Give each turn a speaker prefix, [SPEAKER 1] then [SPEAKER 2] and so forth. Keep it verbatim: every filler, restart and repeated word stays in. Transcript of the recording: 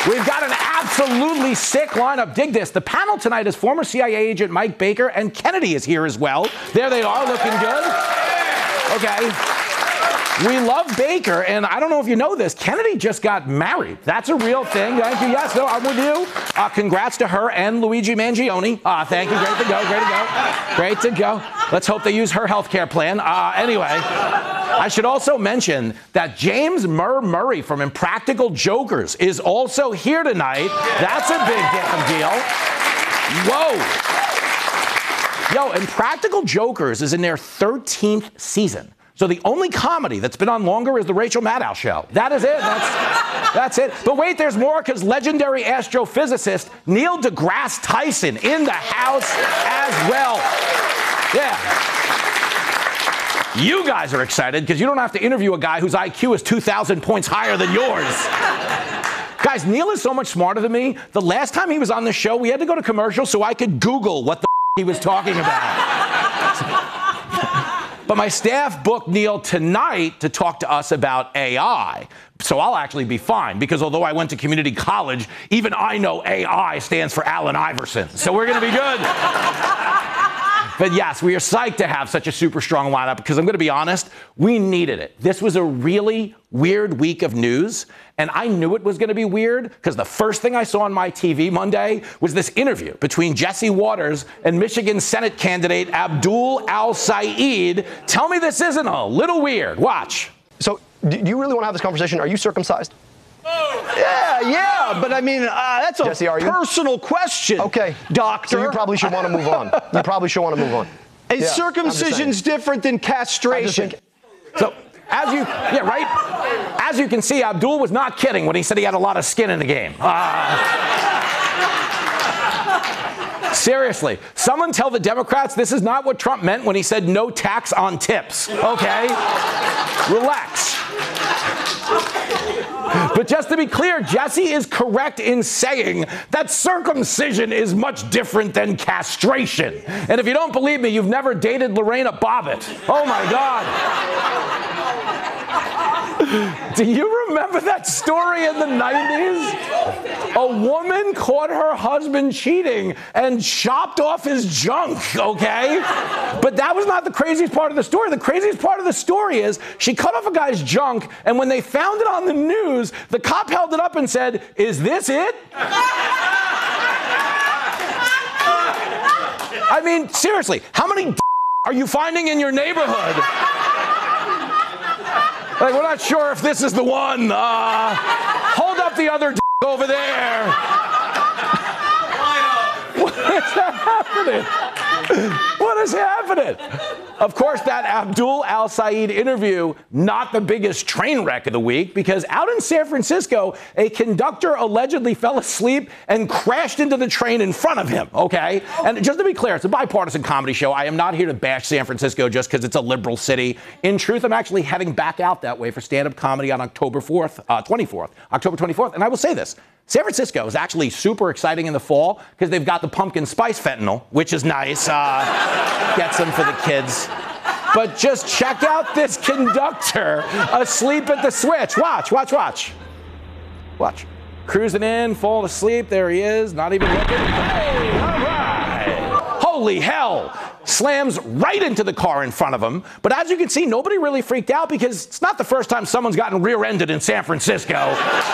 [SPEAKER 1] We've got an absolutely sick lineup. Dig this. The panel tonight is former C I A agent Mike Baker, and Kennedy is here as well. There they are, looking good. Okay. We love Baker, and I don't know if you know this, Kennedy just got married. That's a real thing. Thank you. Yes, no, I'm with you. Uh, congrats to her and Luigi Mangione. Uh, thank you. Great to go. Great to go. Great to go. Let's hope they use her health care plan. Uh, anyway, I should also mention that James Murr Murray from Impractical Jokers is also here tonight. That's a big damn deal. Whoa. Yo, Impractical Jokers is in their thirteenth season. So the only comedy that's been on longer is the Rachel Maddow show. That is it. That's, that's it. But wait, there's more, because legendary astrophysicist Neil deGrasse Tyson in the house as well. Yeah. You guys are excited because you don't have to interview a guy whose I Q is two thousand points higher than yours. Guys, Neil is so much smarter than me. The last time he was on the show, we had to go to commercial so I could Google what the he was talking about. But my staff booked Neil tonight to talk to us about A I. So I'll actually be fine, because although I went to community college, even I know A I stands for Allen Iverson. So we're going to be good. But yes, we are psyched to have such a super strong lineup, because I'm going to be honest, we needed it. This was a really weird week of news, and I knew it was going to be weird because the first thing I saw on my T V Monday was this interview between Jesse Waters and Michigan Senate candidate Abdul Al-Sayed. Tell me this isn't a little weird. Watch.
[SPEAKER 2] So, do you really want to have this conversation? Are you circumcised?
[SPEAKER 3] Oh. Yeah, yeah, but I mean, uh, that's a
[SPEAKER 2] Jesse, are you?
[SPEAKER 3] personal question.
[SPEAKER 2] Okay,
[SPEAKER 3] doctor.
[SPEAKER 2] So you probably should want to move on. You probably should want to move on.
[SPEAKER 3] Is
[SPEAKER 2] yeah,
[SPEAKER 3] circumcision's different than castration?
[SPEAKER 1] So, as you, yeah, right? As you can see, Abdul was not kidding when he said he had a lot of skin in the game. Uh, seriously, someone tell the Democrats this is not what Trump meant when he said no tax on tips, okay? Relax. But just to be clear, Jesse is correct in saying that circumcision is much different than castration. And if you don't believe me, you've never dated Lorena Bobbitt. Oh, my God. Do you remember that story in the nineties? A woman caught her husband cheating and chopped off his junk, okay? But that was not the craziest part of the story. The craziest part of the story is she cut off a guy's junk, and when they found it on the news, the cop held it up and said, "Is this it?" I mean, seriously, how many d- are you finding in your neighborhood? Like, we're not sure if this is the one. Uh, hold up the other d- over there. What is happening? What is happening? Of course, that Abdul Al-Sayed interview, not the biggest train wreck of the week, because out in San Francisco, a conductor allegedly fell asleep and crashed into the train in front of him, okay? And just to be clear, it's a bipartisan comedy show. I am not here to bash San Francisco just because it's a liberal city. In truth, I'm actually heading back out that way for stand-up comedy on October fourth, uh, twenty-fourth, October twenty-fourth. And I will say this. San Francisco is actually super exciting in the fall because they've got the pumpkin spice fentanyl, which is nice. Uh, gets them for the kids. But just check out this conductor asleep at the switch. Watch, watch, watch. Watch. Cruising in, falling asleep. There he is, not even looking. Hey, all right. Holy hell. Slams right into the car in front of him. But as you can see, nobody really freaked out because it's not the first time someone's gotten rear-ended in San Francisco.